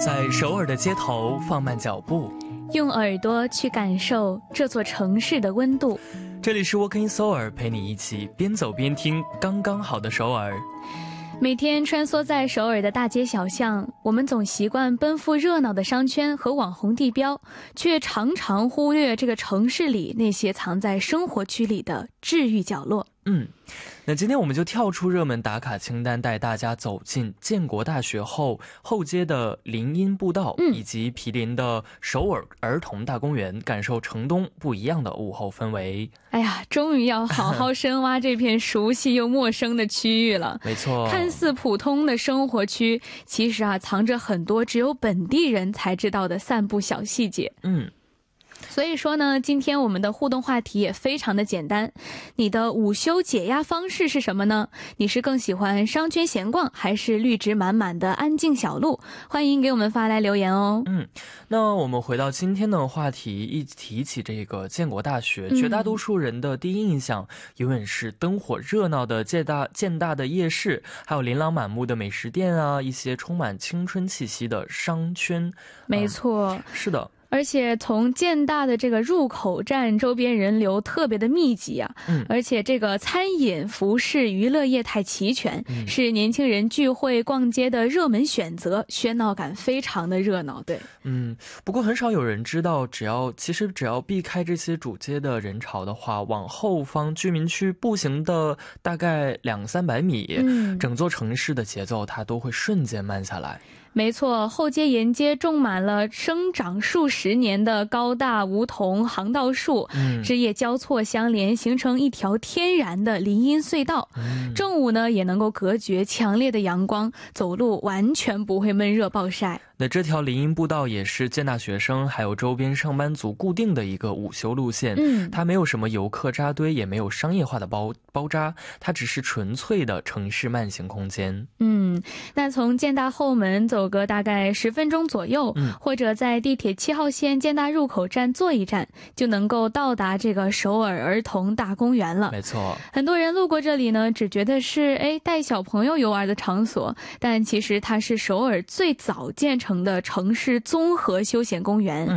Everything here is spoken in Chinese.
在首尔的街头放慢脚步， 用耳朵去感受这座城市的温度。 这里是 Walking Seoul， 陪你一起边走边听刚刚好的首尔。 每天穿梭在首尔的大街小巷，我们总习惯奔赴热闹的商圈和网红地标，却常常忽略这个城市里那些藏在生活区里的治愈角落。 那今天我们就跳出热门打卡清单，带大家走进建国大学后街的林荫步道，以及毗邻的首尔儿童大公园，感受城东不一样的午后氛围。 哎呀，终于要好好深挖这片熟悉又陌生的区域了。 没错， 看似普通的生活区，其实藏着很多只有本地人才知道的散步小细节。所以说呢，今天我们的互动话题也非常的简单，你的午休解压方式是什么呢？你是更喜欢商圈闲逛，还是绿植满满的安静小路？欢迎给我们发来留言哦。 那我们回到今天的话题，一提起这个建国大学，绝大多数人的第一印象永远是灯火热闹的建大的夜市，还有琳琅满目的美食店啊，一些充满青春气息的商圈。 没错， 是的。 而且从建大的这个入口站周边人流特别的密集啊，而且这个餐饮、服饰、娱乐业态齐全，是年轻人聚会逛街的热门选择，喧闹感非常的热闹。对， 不过很少有人知道，只要避开这些主街的人潮的话，往后方居民区步行的大概200-300米，整座城市的节奏它都会瞬间慢下来。 没错，后街沿街种满了生长数十年的高大梧桐航道树，枝叶交错相连，形成一条天然的林荫隧道。正午呢，也能够隔绝强烈的阳光，走路完全不会闷热暴晒。 那这条林荫步道也是建大学生还有周边上班族固定的一个午休路线，它没有什么游客扎堆，也没有商业化的包扎，它只是纯粹的城市慢行空间。 那从建大后门走个大概10分钟左右，或者在地铁7号线建大入口站坐一站，就能够到达这个首尔儿童大公园了。 没错， 很多人路过这里呢，只觉得是带小朋友游玩的场所，但其实它是首尔最早建成的城市综合休闲公园。